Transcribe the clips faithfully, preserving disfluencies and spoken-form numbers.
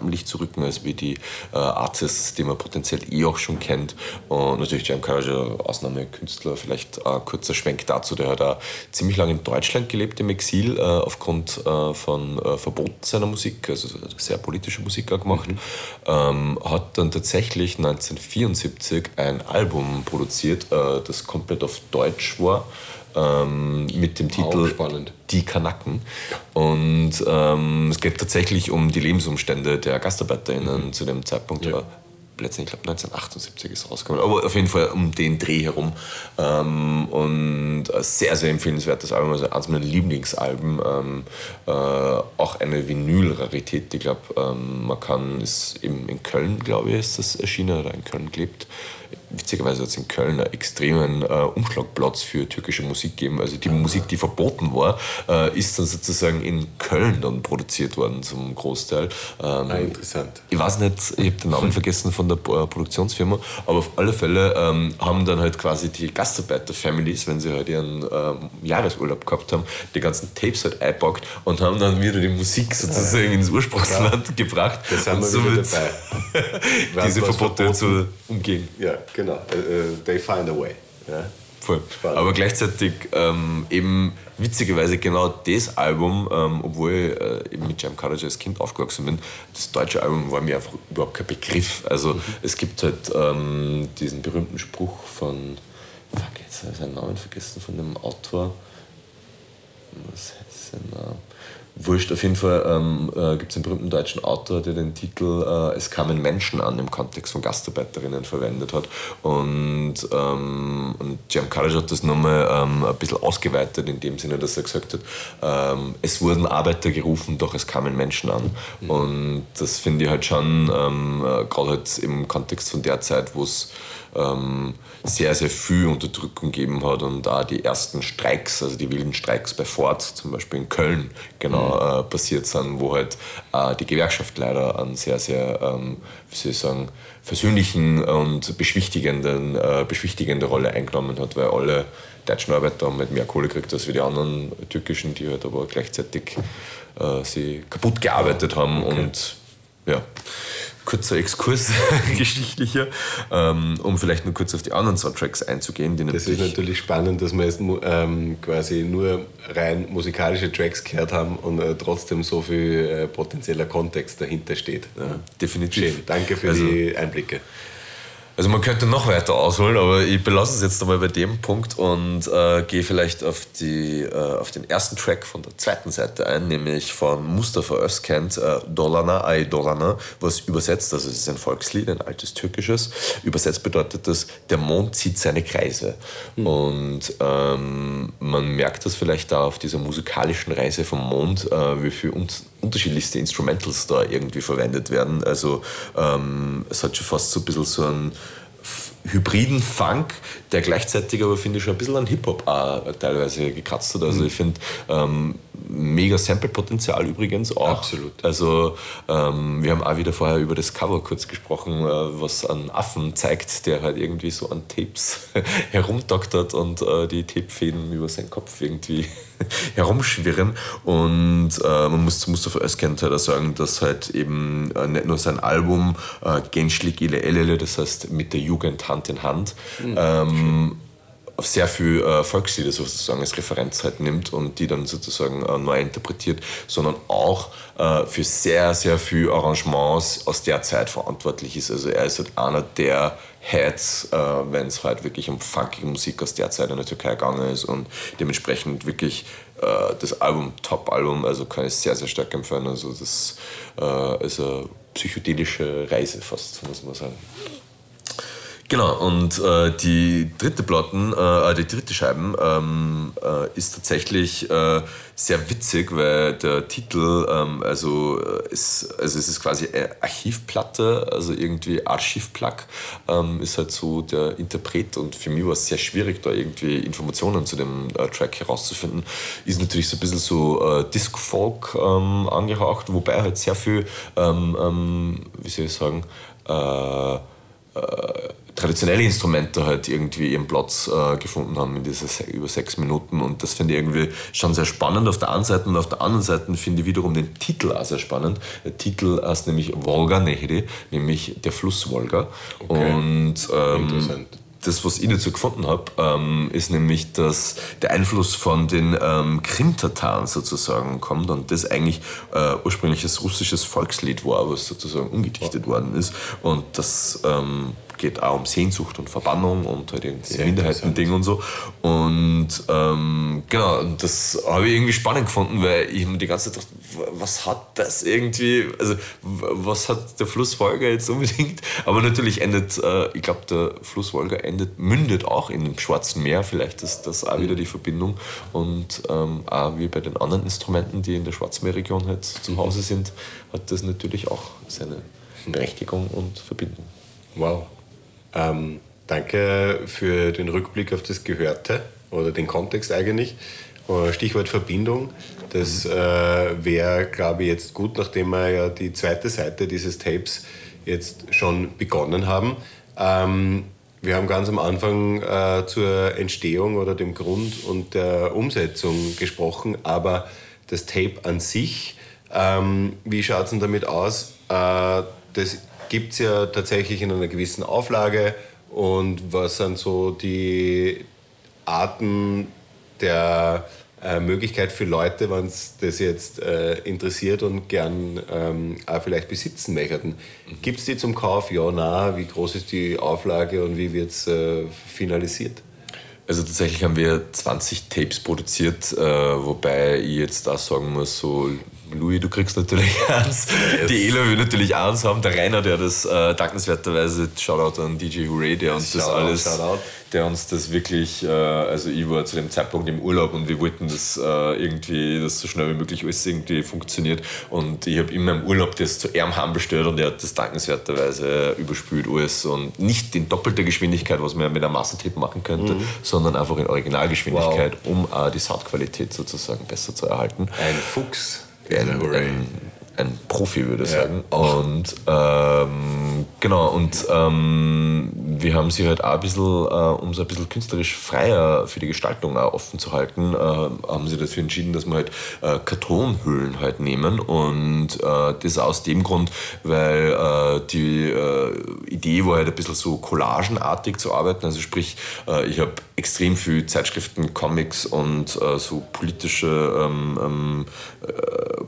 Rampenlicht zu rücken, als wie die äh, Artists, die man potenziell eh auch schon kennt. Und natürlich Jam Karaja, Ausnahmekünstler, vielleicht ein kurzer Schwenk dazu, der hat auch ziemlich lange in Deutschland gelebt, im Exil, äh, aufgrund äh, von äh, Verboten seiner Musik, also sehr politische Musik auch gemacht. Mhm. Ähm, hat dann tatsächlich neunzehnhundertvierundsiebzig ein Album produziert, äh, das komplett auf Deutsch war, ähm, mit dem Titel Die Kanaken. Und ähm, es geht tatsächlich um die Lebensumstände der GastarbeiterInnen mhm. zu dem Zeitpunkt. Ja. Letztendlich, ich glaube neunzehnhundertachtundsiebzig ist rausgekommen, aber auf jeden Fall um den Dreh herum. Ähm, und ein sehr, sehr empfehlenswertes Album, also eines meiner Lieblingsalben. Ähm, äh, auch eine Vinyl-Rarität, ich glaube, ähm, man kann, ist eben in Köln, glaube ich, ist das erschienen, oder in Köln gelebt. Witzigerweise hat es in Köln einen extremen äh, Umschlagplatz für türkische Musik gegeben. Also die Musik, die verboten war, äh, ist dann sozusagen in Köln dann produziert worden zum Großteil. Ähm, ah, interessant. Ich weiß nicht, ich habe den Namen vergessen von der äh, Produktionsfirma, aber auf alle Fälle ähm, haben dann halt quasi die Gastarbeiter-Families, wenn sie halt ihren ähm, Jahresurlaub gehabt haben, die ganzen Tapes halt eingepackt und haben dann wieder die Musik sozusagen ins Ursprungsland ja. gebracht. Da sind wir wieder dabei. Diese Verbote zu umgehen. Ja, genau. Uh, they find a way. Ja. Voll. Aber gleichzeitig ähm, eben witzigerweise genau das Album, ähm, obwohl ich äh, eben mit Jam Karaja als Kind aufgewachsen bin, das deutsche Album war mir einfach überhaupt kein Begriff. Also mhm. es gibt halt ähm, diesen berühmten Spruch von, fuck, jetzt habe ich seinen Namen vergessen, von dem Autor. Was heißt sein Name? Wurscht, auf jeden Fall ähm, äh, gibt es einen berühmten deutschen Autor, der den Titel äh, Es kamen Menschen an im Kontext von Gastarbeiterinnen verwendet hat. Und, ähm, und Jam Karaja hat das nochmal ähm, ein bisschen ausgeweitet, in dem Sinne, dass er gesagt hat, ähm, es wurden Arbeiter gerufen, doch es kamen Menschen an. Mhm. Und das finde ich halt schon, ähm, äh, gerade halt im Kontext von der Zeit, wo es ähm, sehr, sehr viel Unterdrückung gegeben hat und auch die ersten Streiks, also die wilden Streiks bei Ford, zum Beispiel in Köln, genau mhm. äh, passiert sind, wo halt äh, die Gewerkschaft leider einen sehr, sehr, ähm, wie soll ich sagen, versöhnlichen und beschwichtigenden, äh, beschwichtigende Rolle eingenommen hat, weil alle deutschen Arbeiter haben halt mehr Kohle gekriegt als wie die anderen türkischen, die halt aber gleichzeitig äh, sie kaputt gearbeitet haben okay. und ja. Kurzer Exkurs geschichtlicher, ähm, um vielleicht nur kurz auf die anderen Soundtracks einzugehen. Die das ist natürlich spannend, dass wir jetzt ähm, quasi nur rein musikalische Tracks gehört haben und äh, trotzdem so viel äh, potenzieller Kontext dahinter steht. Ja. Definitiv. Schön, danke für also, die Einblicke. Also man könnte noch weiter ausholen, aber ich belasse es jetzt einmal bei dem Punkt und äh, gehe vielleicht auf, die, äh, auf den ersten Track von der zweiten Seite ein, nämlich von Mustafa Özkent, äh, Dolana Ay Dolana, was übersetzt, also es ist ein Volkslied, ein altes türkisches, übersetzt bedeutet das, der Mond zieht seine Kreise. Mhm. Und ähm, man merkt das vielleicht da auf dieser musikalischen Reise vom Mond, äh, wie viel un- unterschiedlichste Instrumentals da irgendwie verwendet werden. Also ähm, es hat schon fast so ein bisschen so einen hybriden Funk, der gleichzeitig aber, finde ich, schon ein bisschen an Hip-Hop auch teilweise gekratzt hat. Also ich finde, ähm, mega Sample-Potenzial übrigens auch. Absolut. Also ähm, wir haben auch wieder vorher über das Cover kurz gesprochen, äh, was einen Affen zeigt, der halt irgendwie so an Tapes herumdoktert und äh, die Tapefäden über seinen Kopf irgendwie herumschwirren. Und äh, man muss zu Mustafa Özkent halt auch sagen, dass halt eben äh, nicht nur sein Album äh, Gençlik ile el ele, das heißt mit der Jugend Hand in Hand, mhm. ähm, auf sehr viel äh, Volkslieder sozusagen als Referenz halt nimmt und die dann sozusagen äh, neu interpretiert, sondern auch äh, für sehr, sehr viel Arrangements aus der Zeit verantwortlich ist. Also er ist halt einer der Heads, äh, wenn es halt wirklich um funkige Musik aus der Zeit in der Türkei gegangen ist und dementsprechend wirklich äh, das Album, Top-Album, also kann ich sehr, sehr stark empfehlen. Also das äh, ist eine psychedelische Reise fast, muss man sagen. Genau, und äh, die dritte Platten, äh, die dritte Scheiben ähm, äh, ist tatsächlich äh, sehr witzig, weil der Titel, ähm, also, ist, also es ist quasi eine Archivplatte, also irgendwie Archivplug, ähm, ist halt so der Interpret und für mich war es sehr schwierig, da irgendwie Informationen zu dem äh, Track herauszufinden. Ist natürlich so ein bisschen so äh, Disco-Folk ähm, angehaucht, wobei halt sehr viel, ähm, ähm, wie soll ich sagen, äh, äh, traditionelle Instrumente halt irgendwie ihren Platz äh, gefunden haben in diese se- über sechs Minuten. Und das finde ich irgendwie schon sehr spannend auf der einen Seite. Und auf der anderen Seite finde ich wiederum den Titel auch sehr spannend. Der Titel heißt nämlich Volga Nehri, nämlich der Fluss Wolga. Okay. Und ähm, Interessant. das, was ich dazu gefunden habe, ähm, ist nämlich, dass der Einfluss von den ähm, Krim-Tataren sozusagen kommt und das eigentlich äh, ursprünglich ein russisches Volkslied war, was sozusagen umgedichtet worden ist. Und das ähm, geht auch um Sehnsucht und Verbannung und halt irgendwie Minderheiten-Ding und so. Und ähm, genau, und das habe ich irgendwie spannend gefunden, weil ich mir die ganze Zeit dachte, was hat das irgendwie, also was hat der Fluss Wolga jetzt unbedingt? Aber natürlich endet, äh, ich glaube, der Fluss Wolga endet, mündet auch in dem Schwarzen Meer, vielleicht ist das auch wieder die Verbindung. Und ähm, auch wie bei den anderen Instrumenten, die in der Schwarzmeerregion halt zu Hause sind, hat das natürlich auch seine Berechtigung und Verbindung. Wow. Ähm, danke für den Rückblick auf das Gehörte oder den Kontext eigentlich. Äh, Stichwort Verbindung. Das äh, wäre, glaube ich, jetzt gut, nachdem wir ja die zweite Seite dieses Tapes jetzt schon begonnen haben. Ähm, wir haben ganz am Anfang äh, zur Entstehung oder dem Grund und der Umsetzung gesprochen, aber das Tape an sich, ähm, wie schaut es denn damit aus? Äh, das gibt es ja tatsächlich in einer gewissen Auflage. Und was sind so die Arten der äh, Möglichkeit für Leute, wenn es das jetzt äh, interessiert und gern ähm, auch vielleicht besitzen möchten? Gibt es die zum Kauf? Ja, nein. Wie groß ist die Auflage und wie wird es äh, finalisiert? Also tatsächlich haben wir zwanzig Tapes produziert, äh, wobei ich jetzt auch sagen muss, so Louis, du kriegst natürlich eins, yes. Die Ela will natürlich eins haben, der Rainer, der das äh, dankenswerterweise, Shoutout an D J Hooray, der uns das alles, Shoutout. der uns das wirklich, äh, also ich war zu dem Zeitpunkt im Urlaub und wir wollten das äh, irgendwie, dass so schnell wie möglich alles irgendwie funktioniert und ich habe in meinem Urlaub das zu ihm heimbestellt und er hat das dankenswerterweise überspült alles und nicht in doppelter Geschwindigkeit, was man mit einem Mastertape machen könnte, mhm. sondern einfach in Originalgeschwindigkeit, wow. um äh, die Soundqualität sozusagen besser zu erhalten. Ein Fuchs. Ein, ein, ein Profi, würde ich ja. sagen. Und ähm, genau, und ähm, wir haben sie halt auch ein bisschen, äh, um so ein bisschen künstlerisch freier für die Gestaltung auch offen zu halten, äh, haben sie dafür entschieden, dass wir halt äh, Kartonhüllen halt nehmen. Und äh, das aus dem Grund, weil äh, die äh, Idee war halt ein bisschen so collagenartig zu arbeiten. Also sprich, äh, ich habe extrem viel Zeitschriften, Comics und äh, so politische ähm, ähm, äh,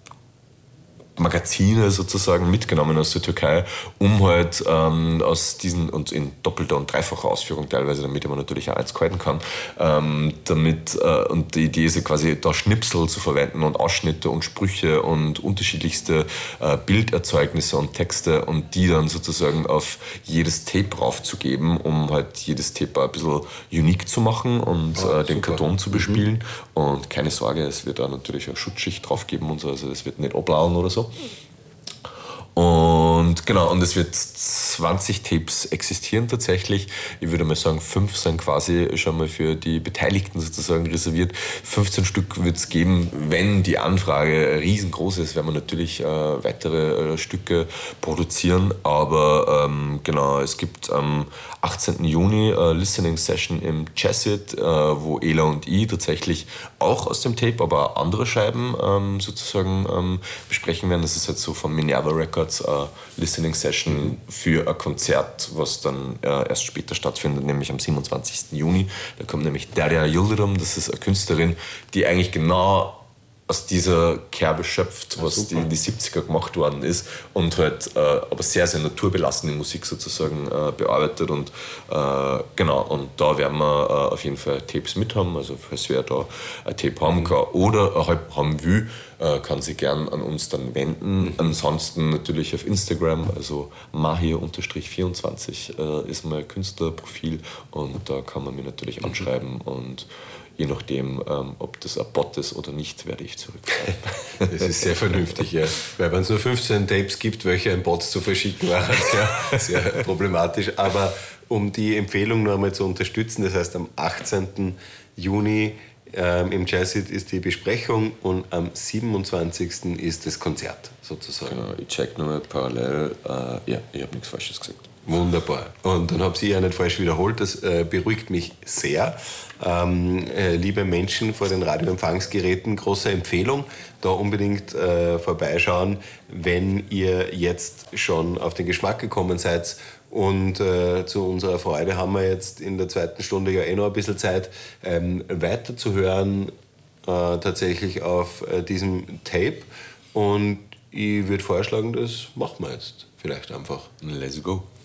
Magazine sozusagen mitgenommen aus der Türkei, um halt ähm, aus diesen, und in doppelter und dreifacher Ausführung teilweise, damit man natürlich auch eins halten kann, ähm, damit, äh, und die Idee ist ja quasi, da Schnipsel zu verwenden und Ausschnitte und Sprüche und unterschiedlichste äh, Bilderzeugnisse und Texte und die dann sozusagen auf jedes Tape raufzugeben, um halt jedes Tape ein bisschen unique zu machen und oh, äh, den super. Karton zu bespielen. Mhm. Und keine Sorge, es wird da natürlich eine Schutzschicht drauf geben und so, also es wird nicht ablauen oder so. Und genau, und es wird zwanzig Tapes existieren tatsächlich. Ich würde mal sagen, fünf sind quasi schon mal für die Beteiligten sozusagen reserviert. fünfzehn Stück wird es geben. Wenn die Anfrage riesengroß ist, werden wir natürlich äh, weitere äh, Stücke produzieren. Aber ähm, genau, es gibt am achtzehnten Juni äh, Listening Session im Chassit, äh, wo Ela und ich tatsächlich auch aus dem Tape, aber auch andere Scheiben ähm, sozusagen ähm, besprechen werden. Das ist halt so von Minerva Records Uh, Listening Session mhm. für ein Konzert, was dann uh, erst später stattfindet, nämlich am siebenundzwanzigsten Juni. Da kommt nämlich Derya Yildirim, das ist eine Künstlerin, die eigentlich genau aus dieser Kerbe schöpft, was ja, die in die siebziger gemacht worden ist und halt äh, aber sehr, sehr naturbelassene Musik sozusagen äh, bearbeitet und äh, genau, und da werden wir äh, auf jeden Fall Tapes mit haben, also falls wer da ein Tape haben kann oder halt haben will, äh, kann sich gern an uns dann wenden. Mhm. Ansonsten natürlich auf Instagram, also mahir vierundzwanzig äh, ist mein Künstlerprofil und da kann man mich natürlich anschreiben mhm. und je nachdem, ähm, ob das ein Bot ist oder nicht, werde ich zurückschreiben. Das ist sehr vernünftig, ja. Weil wenn es nur fünfzehn Tapes gibt, welche ein Bot zu verschicken, war sehr, sehr problematisch. Aber um die Empfehlung noch einmal zu unterstützen, das heißt am achtzehnten Juni ähm, im Jazzit ist die Besprechung und am siebenundzwanzigsten ist das Konzert sozusagen. Genau, ich check nur parallel. Äh, ja, ich habe nichts Falsches gesagt. Wunderbar. Und dann habe ich ja nicht falsch wiederholt. Das äh, beruhigt mich sehr. Ähm, äh, liebe Menschen vor den Radioempfangsgeräten, große Empfehlung, da unbedingt äh, vorbeischauen, wenn ihr jetzt schon auf den Geschmack gekommen seid. Und äh, zu unserer Freude haben wir jetzt in der zweiten Stunde ja eh noch ein bisschen Zeit, ähm, weiterzuhören, äh, tatsächlich auf äh, diesem Tape. Und ich würde vorschlagen, das machen wir jetzt vielleicht einfach. Let's go.